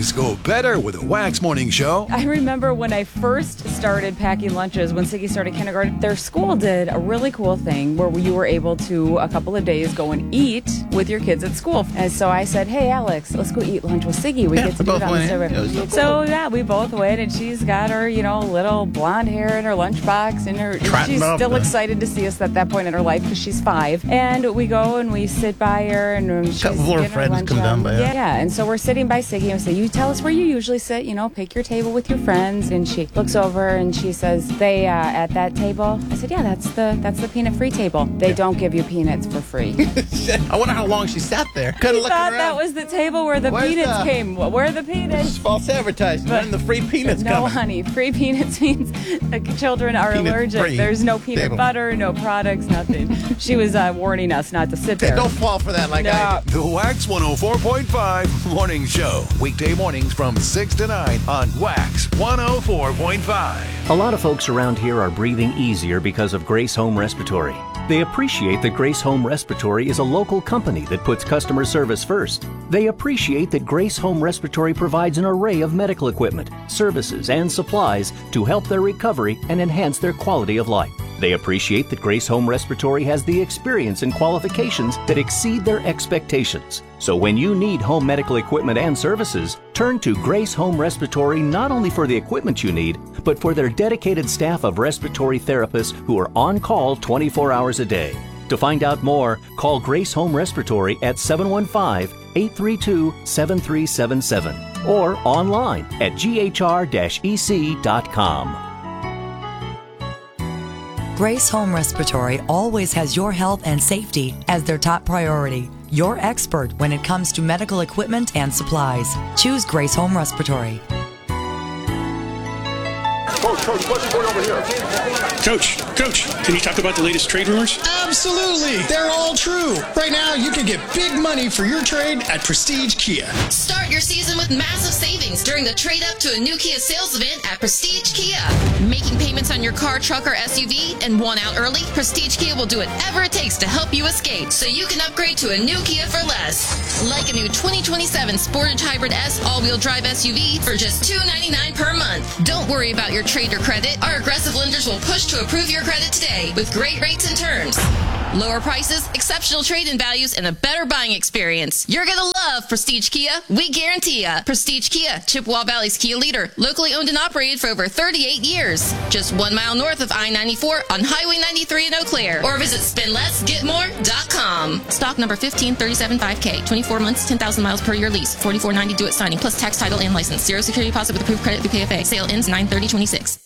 Mornings go better with a Wax Morning Show. I remember when I first started packing lunches, when Siggy started kindergarten, their school did a really cool thing where you were able to, a couple of days, go and eat with your kids at school. And so I said, hey, Alex, let's go eat lunch with Siggy. We get to do it on the server. So, yeah, we both went, and she's got her, little blonde hair in her lunchbox, and she's still excited to see us at that point in her life because she's 5. And we go and we sit by her, and she's couple of her friends come down by her. Yeah, and so we're sitting by Siggy, and we say, you tell us where you usually sit, pick your table with your friends. And she looks over and she says, they at that table? I said, yeah, that's the peanut-free table. They don't give you peanuts for free. I wonder how long she sat there. She thought that was the table where the peanuts came. Where are the peanuts? It's false advertising. When the free peanuts no, coming? No, honey. Free peanuts means the children are allergic. Free. There's no peanut butter, no products, nothing. She was warning us not to sit there. Don't fall for that like I did. The Wax 104.5 Morning Show. Weekday mornings from 6 to 9 on Wax 104.5. A lot of folks around here are breathing easier because of Grace Home Respiratory. They appreciate that Grace Home Respiratory is a local company that puts customer service first. They appreciate that Grace Home Respiratory provides an array of medical equipment, services, and supplies to help their recovery and enhance their quality of life. They appreciate that Grace Home Respiratory has the experience and qualifications that exceed their expectations. So when you need home medical equipment and services, turn to Grace Home Respiratory not only for the equipment you need, but for their dedicated staff of respiratory therapists who are on call 24 hours a day. To find out more, call Grace Home Respiratory at 715-832-7377 or online at ghr-ec.com. Grace Home Respiratory always has your health and safety as their top priority. Your expert when it comes to medical equipment and supplies. Choose Grace Home Respiratory. Coach, what's going over here? Coach, can you talk about the latest trade rumors? Absolutely. They're all true. Right now, you can get big money for your trade at Prestige Kia. Start your season with massive savings during the Trade Up to a New Kia sales event at Prestige Kia. Making payments on your car, truck, or SUV and want out early? Prestige Kia will do whatever it takes to help you escape so you can upgrade to a new Kia for less. Like a new 2027 Sportage Hybrid S all-wheel drive SUV for just $299 per month. Don't worry about your trade or credit. Our aggressive lenders will push to approve your credit today with great rates and terms. Lower prices, exceptional trade-in values, and a better buying experience. You're going to love Prestige Kia. We guarantee ya. Prestige Kia, Chippewa Valley's Kia leader. Locally owned and operated for over 38 years. Just 1 mile north of I-94 on Highway 93 in Eau Claire. Or visit spendlessgetmore.com. Stock number 15375K. 24 months, 10,000 miles per year lease. $44.90 due at signing. Plus tax, title, and license. Zero security deposit with approved credit through KFA. Sale ends 9/30/26.